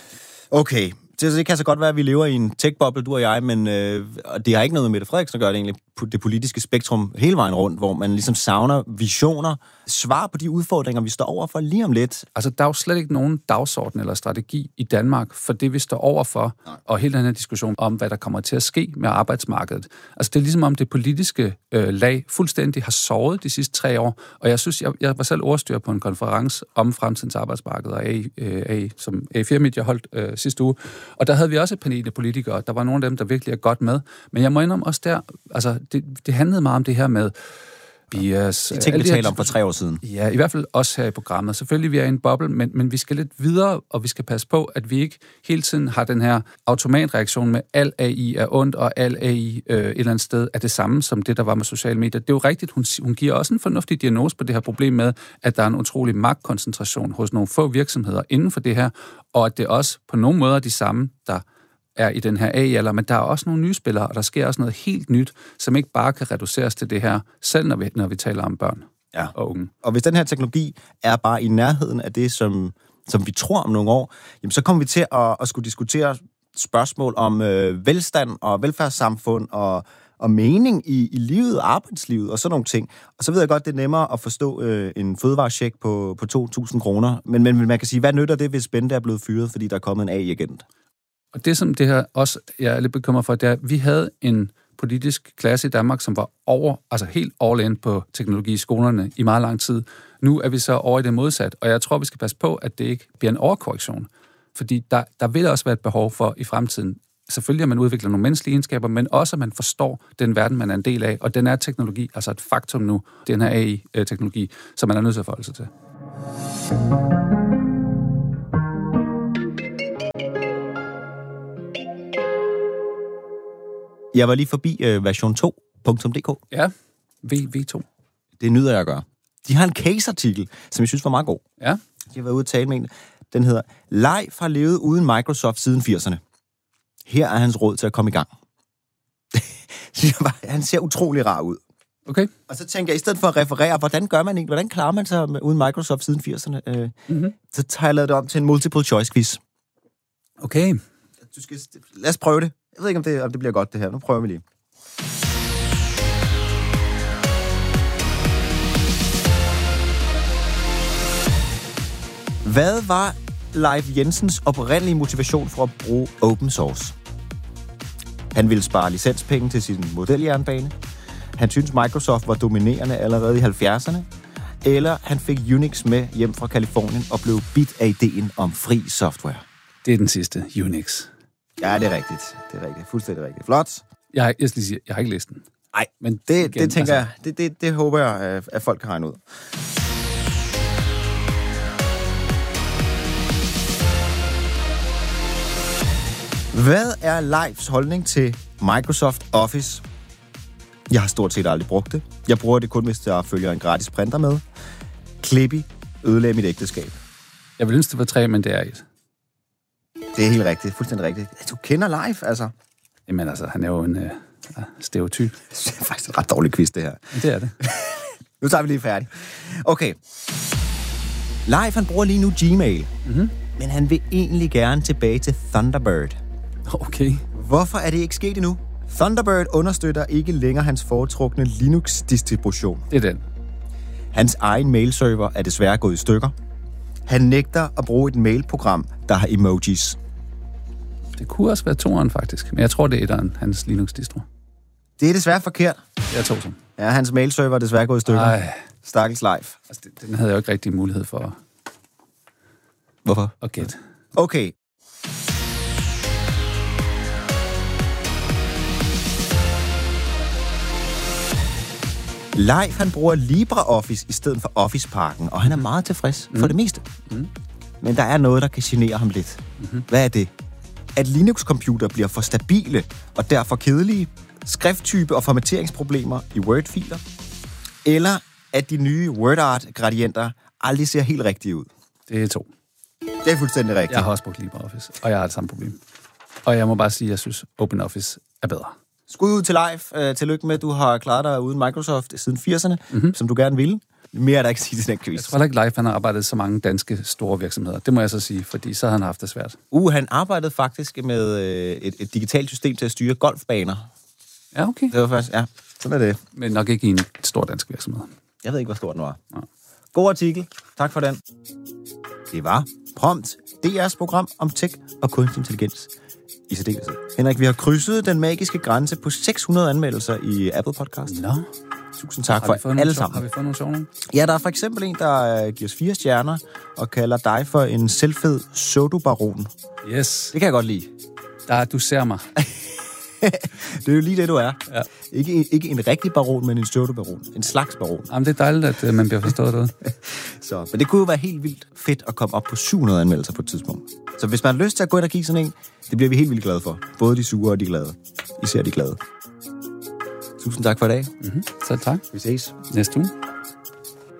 [SPEAKER 1] Okay. Det kan så godt være, at vi lever i en tech-boble, du og jeg, men det har ikke noget med Mette Frederiksen at gøre, det egentlig det politiske spektrum hele vejen rundt, hvor man ligesom savner visioner, svar på de udfordringer, vi står overfor lige om lidt.
[SPEAKER 2] Altså, der er jo slet ikke nogen dagsorden eller strategi i Danmark for det, vi står overfor, og hele den her diskussion om, hvad der kommer til at ske med arbejdsmarkedet. Altså, det er ligesom om det politiske lag fuldstændig har sovet de sidste 3 år, og jeg synes, jeg var selv ordstyrer på en konference om fremtidens arbejdsmarked og AI, som A4 Media holdt sidste uge, og der havde vi også et panel af politikere, der var nogle af dem, der virkelig er godt med, men jeg må indrømme også der, altså, det handlede meget om det her med bias.
[SPEAKER 1] De ting, vi talte om for 3 år siden.
[SPEAKER 2] Ja, i hvert fald også her i programmet. Selvfølgelig vi er i en boble, men vi skal lidt videre, og vi skal passe på, at vi ikke hele tiden har den her automatreaktion med, al AI er ondt, og al AI et eller andet sted er det samme som det, der var med sociale medier. Det er jo rigtigt, hun giver også en fornuftig diagnose på det her problem med, at der er en utrolig magtkoncentration hos nogle få virksomheder inden for det her, og at det også på nogle måder er de samme, der er i den her AI-alder, men der er også nogle nye spillere, og der sker også noget helt nyt, som ikke bare kan reduceres til det her, selv når vi taler om børn. og unge.
[SPEAKER 1] Og hvis den her teknologi er bare i nærheden af det, som vi tror om nogle år, jamen, så kommer vi til at skulle diskutere spørgsmål om velstand og velfærdssamfund og mening i livet, arbejdslivet og sådan nogle ting. Og så ved jeg godt, det er nemmere at forstå en fødevarecheck på 2.000 kroner. Men man kan sige, hvad nytter det, hvis Bente er blevet fyret, fordi der er kommet en AI-agent?
[SPEAKER 2] Og det, som det her også, jeg er lidt bekymret for, det er, at vi havde en politisk klasse i Danmark, som var helt all in på teknologi i skolerne i meget lang tid. Nu er vi så over i det modsat, og jeg tror, vi skal passe på, at det ikke bliver en overkorrektion. Fordi der vil også være et behov for i fremtiden, selvfølgelig at man udvikler nogle menneskelige egenskaber, men også at man forstår den verden, man er en del af, og den er teknologi, altså et faktum nu, den her AI-teknologi, som man er nødt til at forholde sig til.
[SPEAKER 1] Jeg var lige forbi version2.dk.
[SPEAKER 2] Ja, V2.
[SPEAKER 1] Det nyder jeg at gøre. De har en case-artikel, som jeg synes var meget god.
[SPEAKER 2] Ja.
[SPEAKER 1] De har været ude at tale med en. Den hedder, Leif har levet uden Microsoft siden 80'erne. Her er hans råd til at komme i gang. Han ser utrolig rar ud.
[SPEAKER 2] Okay.
[SPEAKER 1] Og så tænker jeg, i stedet for at referere, hvordan klarer man sig uden Microsoft siden 80'erne? Så tager jeg lavet det om til en multiple choice quiz.
[SPEAKER 2] Okay.
[SPEAKER 1] Lad os prøve det. Jeg ved ikke, om det bliver godt, det her. Nu prøver vi lige. Hvad var Leif Jensens oprindelige motivation for at bruge open source? Han ville spare licenspenge til sin modeljernbane. Han syntes, Microsoft var dominerende allerede i 70'erne. Eller han fik Unix med hjem fra Kalifornien og blev bidt af ideen om fri software.
[SPEAKER 2] Det er den sidste, Unix.
[SPEAKER 1] Ja, det er rigtigt. Det er rigtigt. Fuldstændig rigtigt. Flot.
[SPEAKER 2] Jeg skal sige, jeg har ikke læst den.
[SPEAKER 1] Nej, men det tænker jeg, det håber jeg, at folk kan regne ud. Hvad er Leifs holdning til Microsoft Office? Jeg har stort set aldrig brugt det. Jeg bruger det kun, hvis jeg følger en gratis printer med. Clippy ødelagde mit ægteskab.
[SPEAKER 2] Jeg vil ønske, det var 3, men det er 1.
[SPEAKER 1] Det er helt rigtigt. Fuldstændig rigtigt. Du kender Leif, altså.
[SPEAKER 2] Jamen altså, han er jo en stereotyp.
[SPEAKER 1] Det er faktisk en ret dårlig quiz, det her.
[SPEAKER 2] Det er det.
[SPEAKER 1] Nu tager vi lige færdig. Okay. Leif, han bruger lige nu Gmail. Mm-hmm. Men han vil egentlig gerne tilbage til Thunderbird.
[SPEAKER 2] Okay.
[SPEAKER 1] Hvorfor er det ikke sket endnu? Thunderbird understøtter ikke længere hans foretrukne Linux-distribution.
[SPEAKER 2] Det er den.
[SPEAKER 1] Hans egen mailserver er desværre gået i stykker. Han nægter at bruge et mailprogram, der har emojis.
[SPEAKER 2] Det kunne også være 2'eren, faktisk. Men jeg tror, det er 1'eren, hans Linux-distro.
[SPEAKER 1] Det er desværre forkert.
[SPEAKER 2] Det er 2'eren.
[SPEAKER 1] Ja, hans mailserver er desværre gået i stykker.
[SPEAKER 2] Ej.
[SPEAKER 1] Stakkels Leif.
[SPEAKER 2] Altså, den havde jeg jo ikke rigtig mulighed for.
[SPEAKER 1] Hvorfor?
[SPEAKER 2] At gætte.
[SPEAKER 1] Okay. Leif, han bruger LibreOffice i stedet for Office-pakken, og han er meget tilfreds for det meste. Mm. Men der er noget, der kan genere ham lidt. Mm-hmm. Hvad er det? At Linux-computer bliver for stabile og derfor kedelige, skrifttype- og formateringsproblemer i Word-filer, eller at de nye WordArt-gradienter aldrig ser helt rigtige ud.
[SPEAKER 2] Det er 2.
[SPEAKER 1] Det er fuldstændig rigtigt.
[SPEAKER 2] Jeg har også brugt LibreOffice, og jeg har det samme problem. Og jeg må bare sige, at jeg synes, OpenOffice er bedre.
[SPEAKER 1] Skud ud til Leif. Tillykke med, at du har klaret dig uden Microsoft siden 80'erne, som du gerne ville. Mere er der ikke sige til den quiz.
[SPEAKER 2] Jeg tror heller ikke, Leif han har arbejdet så mange danske store virksomheder. Det må jeg så sige, fordi så har han haft det svært.
[SPEAKER 1] Han arbejdede faktisk med et digitalt system til at styre golfbaner.
[SPEAKER 2] Ja, okay.
[SPEAKER 1] Det var faktisk, ja, sådan er det.
[SPEAKER 2] Men nok ikke i en stor dansk virksomhed.
[SPEAKER 1] Jeg ved ikke, hvor stor den var.
[SPEAKER 2] Ja.
[SPEAKER 1] God artikel. Tak for den. Det var Prompt, DR's program om tech og kunstig intelligens i særdeleshed. Henrik, vi har krydset den magiske grænse på 600 anmeldelser i Apple Podcast.
[SPEAKER 2] Nå.
[SPEAKER 1] Tusind tak for alle sammen.
[SPEAKER 2] Har vi fået nogle sjove?
[SPEAKER 1] Ja, der er for eksempel en, der giver os 4 stjerner og kalder dig for en selvfed pseudobaron.
[SPEAKER 2] Yes.
[SPEAKER 1] Det kan jeg godt lide.
[SPEAKER 2] Du ser mig.
[SPEAKER 1] Det er jo lige det, du er.
[SPEAKER 2] Ja.
[SPEAKER 1] Ikke en rigtig baron, men en pseudobaron. En slags baron.
[SPEAKER 2] Jamen, det er dejligt, at man bliver forstået det.
[SPEAKER 1] Men det kunne jo være helt vildt fedt at komme op på 700 anmeldelser på et tidspunkt. Så hvis man har lyst til at gå ind og kigge sådan en, det bliver vi helt vildt glade for. Både de sure og de glade. Især de glade. Tusind tak for i dag.
[SPEAKER 2] Så tak.
[SPEAKER 1] Vi ses
[SPEAKER 2] næste uge.